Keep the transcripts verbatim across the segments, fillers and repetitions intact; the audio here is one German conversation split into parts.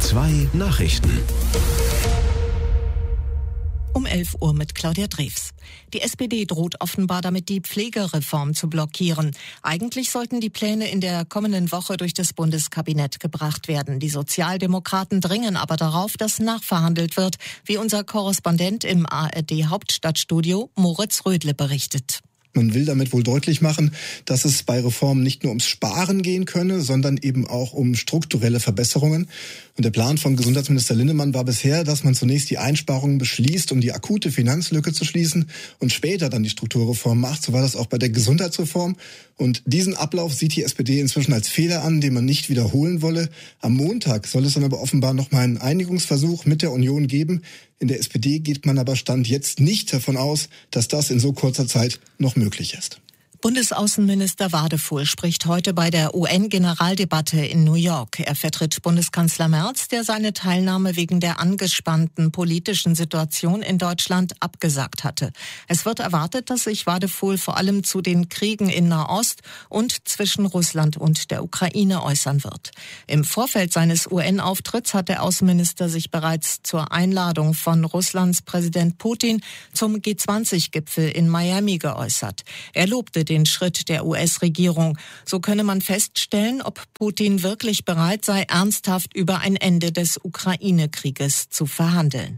zwei Nachrichten. Um elf Uhr mit Claudia Drews. Die S P D droht offenbar damit, die Pflegereform zu blockieren. Eigentlich sollten die Pläne in der kommenden Woche durch das Bundeskabinett gebracht werden. Die Sozialdemokraten dringen aber darauf, dass nachverhandelt wird, wie unser Korrespondent im A R D-Hauptstadtstudio Moritz Rödle berichtet. Man will damit wohl deutlich machen, dass es bei Reformen nicht nur ums Sparen gehen könne, sondern eben auch um strukturelle Verbesserungen. Und der Plan von Gesundheitsminister Linnemann war bisher, dass man zunächst die Einsparungen beschließt, um die akute Finanzlücke zu schließen und später dann die Strukturreform macht. So war das auch bei der Gesundheitsreform. Und diesen Ablauf sieht die S P D inzwischen als Fehler an, den man nicht wiederholen wolle. Am Montag soll es dann aber offenbar noch mal einen Einigungsversuch mit der Union geben. In der S P D geht man aber Stand jetzt nicht davon aus, dass das in so kurzer Zeit noch möglich ist. Bundesaußenminister Wadefuhl spricht heute bei der U N-Generaldebatte in New York. Er vertritt Bundeskanzler Merz, der seine Teilnahme wegen der angespannten politischen Situation in Deutschland abgesagt hatte. Es wird erwartet, dass sich Wadefuhl vor allem zu den Kriegen in Nahost und zwischen Russland und der Ukraine äußern wird. Im Vorfeld seines U N-Auftritts hat der Außenminister sich bereits zur Einladung von Russlands Präsident Putin zum G zwanzig Gipfel in Miami geäußert. Er lobte den den Schritt der U S-Regierung. So könne man feststellen, ob Putin wirklich bereit sei, ernsthaft über ein Ende des Ukraine-Krieges zu verhandeln.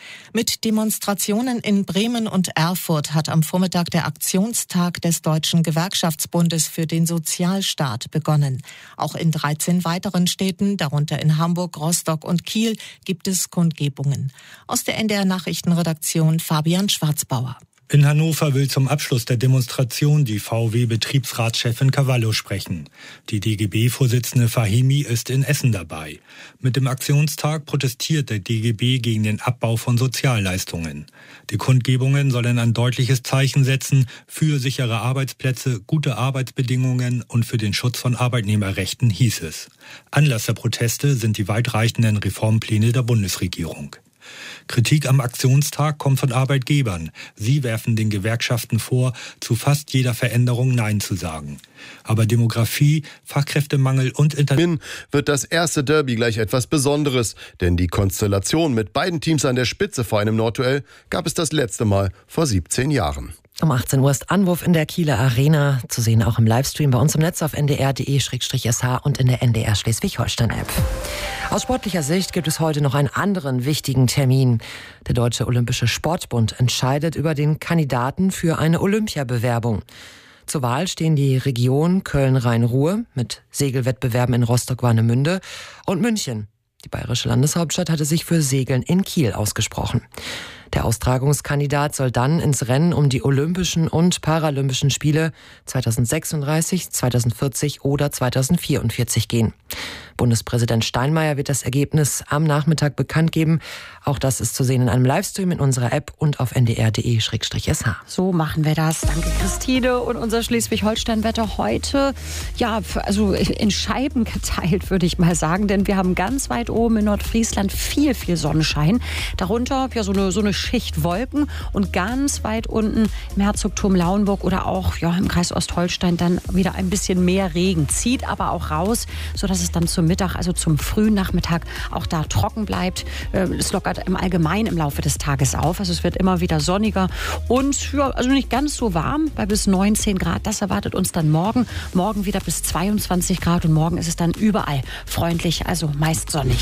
Mit Demonstrationen in Bremen und Erfurt hat am Vormittag der Aktionstag des Deutschen Gewerkschaftsbundes für den Sozialstaat begonnen. Auch in dreizehn weiteren Städten, darunter in Hamburg, Rostock und Kiel, gibt es Kundgebungen. Aus der N D R-Nachrichtenredaktion Fabian Schwarzbauer. In Hannover will zum Abschluss der Demonstration die V W-Betriebsratschefin Cavallo sprechen. Die D G B-Vorsitzende Fahimi ist in Essen dabei. Mit dem Aktionstag protestiert der D G B gegen den Abbau von Sozialleistungen. Die Kundgebungen sollen ein deutliches Zeichen setzen für sichere Arbeitsplätze, gute Arbeitsbedingungen und für den Schutz von Arbeitnehmerrechten, hieß es. Anlass der Proteste sind die weitreichenden Reformpläne der Bundesregierung. Kritik am Aktionstag kommt von Arbeitgebern. Sie werfen den Gewerkschaften vor, zu fast jeder Veränderung Nein zu sagen. Aber Demografie, Fachkräftemangel und Inter... wird das erste Derby gleich etwas Besonderes. Denn die Konstellation mit beiden Teams an der Spitze vor einem Nordduell gab es das letzte Mal vor siebzehn Jahren. Um achtzehn Uhr ist Anwurf in der Kieler Arena, zu sehen auch im Livestream bei uns im Netz auf n d r punkt d e slash s h und in der N D R Schleswig-Holstein-App. Aus sportlicher Sicht gibt es heute noch einen anderen wichtigen Termin. Der Deutsche Olympische Sportbund entscheidet über den Kandidaten für eine Olympiabewerbung. Zur Wahl stehen die Region Köln-Rhein-Ruhr mit Segelwettbewerben in Rostock-Warnemünde und München. Die bayerische Landeshauptstadt hatte sich für Segeln in Kiel ausgesprochen. Der Austragungskandidat soll dann ins Rennen um die Olympischen und Paralympischen Spiele zweitausendsechsunddreißig, zweitausendvierzig oder zweitausendvierundvierzig gehen. Bundespräsident Steinmeier wird das Ergebnis am Nachmittag bekannt geben. Auch das ist zu sehen in einem Livestream in unserer App und auf n d r punkt d e slash s h. So machen wir das. Danke, Christine. Und unser Schleswig-Holstein-Wetter heute, ja, also in Scheiben geteilt, würde ich mal sagen. Denn wir haben ganz weit oben in Nordfriesland viel, viel Sonnenschein. Darunter ja so eine, so eine Schicht Wolken. Und ganz weit unten im Herzogtum Lauenburg oder auch ja, im Kreis Ostholstein dann wieder ein bisschen mehr Regen. Zieht aber auch raus, sodass es dann zum Mittag, also zum frühen Nachmittag, auch da trocken bleibt. Es lockert im Allgemeinen im Laufe des Tages auf. Also es wird immer wieder sonniger und ja, also nicht ganz so warm, bei bis neunzehn Grad. Das erwartet uns dann morgen. Morgen wieder bis zweiundzwanzig Grad und morgen ist es dann überall freundlich, also meist sonnig.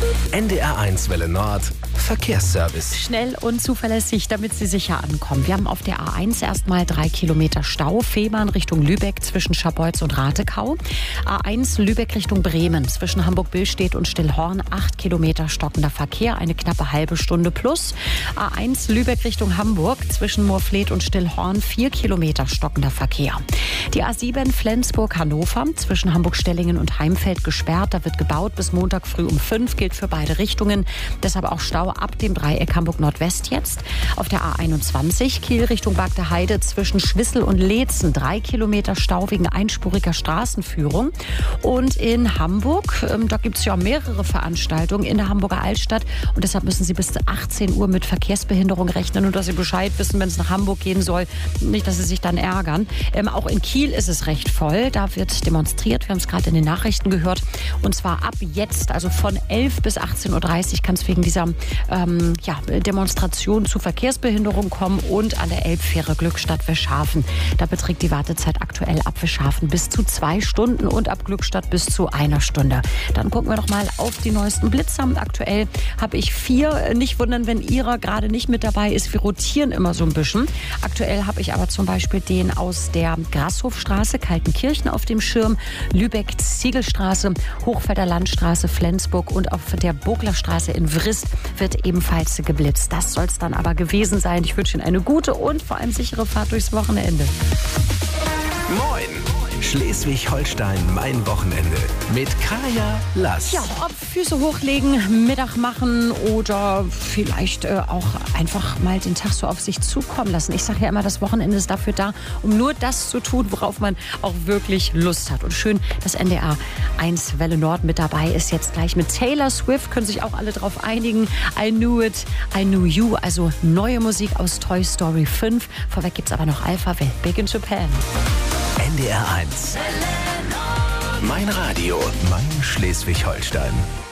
N D R eins Welle Nord, Verkehrsservice. Schnell und zuverlässig, damit Sie sicher ankommen. Wir haben auf der A eins erstmal drei Kilometer Stau. Fehmarn Richtung Lübeck zwischen Scharbeutz und Ratekau. A eins Lübeck Richtung Bremen zwischen Hamburg-Billstedt und Stillhorn. acht Kilometer stockender Verkehr, eine knappe halbe Stunde plus. A eins Lübeck Richtung Hamburg zwischen Moorfleet und Stillhorn. vier Kilometer stockender Verkehr. Die A sieben Flensburg-Hannover zwischen Hamburg-Stellingen und Heimfeld gesperrt. Da wird gebaut bis Montag früh um fünf. Gilt für beide Richtungen. Deshalb auch Stau ab dem Dreieck Hamburg-Nordwest jetzt. Auf der A einundzwanzig Kiel Richtung Bagde-Heide zwischen Schwissel und Leetzen. Drei Kilometer Stau wegen einspuriger Straßenführung. Und in Hamburg Hamburg. Ähm, da gibt es ja mehrere Veranstaltungen in der Hamburger Altstadt und deshalb müssen Sie bis zu achtzehn Uhr mit Verkehrsbehinderung rechnen und dass Sie Bescheid wissen, wenn es nach Hamburg gehen soll. Nicht, dass Sie sich dann ärgern. Ähm, auch in Kiel ist es recht voll. Da wird demonstriert. Wir haben es gerade in den Nachrichten gehört. Und zwar ab jetzt, also von elf bis achtzehn Uhr dreißig kann es wegen dieser ähm, ja, Demonstration zu Verkehrsbehinderung kommen und an der Elbfähre Glückstadt Wischhafen. Da beträgt die Wartezeit aktuell ab Wischhafen bis zu zwei Stunden und ab Glückstadt bis zu einer Stunde. Dann gucken wir noch mal auf die neuesten Blitzer. Aktuell habe ich vier. Nicht wundern, wenn Ihrer gerade nicht mit dabei ist. Wir rotieren immer so ein bisschen. Aktuell habe ich aber zum Beispiel den aus der Grashofstraße, Kaltenkirchen auf dem Schirm, Lübeck-Ziegelstraße, Hochfelder Landstraße, Flensburg und auf der Boglerstraße in Wrist wird ebenfalls geblitzt. Das soll es dann aber gewesen sein. Ich wünsche Ihnen eine gute und vor allem sichere Fahrt durchs Wochenende. Moin! Schleswig-Holstein, mein Wochenende mit Kaya Lass. Ja, ob Füße hochlegen, Mittag machen oder vielleicht äh, auch einfach mal den Tag so auf sich zukommen lassen. Ich sage ja immer, das Wochenende ist dafür da, um nur das zu tun, worauf man auch wirklich Lust hat. Und schön, dass N D R eins Welle Nord mit dabei ist. Jetzt gleich mit Taylor Swift, können sich auch alle drauf einigen. I Knew It, I Knew You, also neue Musik aus Toy Story fünf. Vorweg gibt's aber noch Alphaville, Big in Japan. N D R eins. Mein Radio, mein Schleswig-Holstein.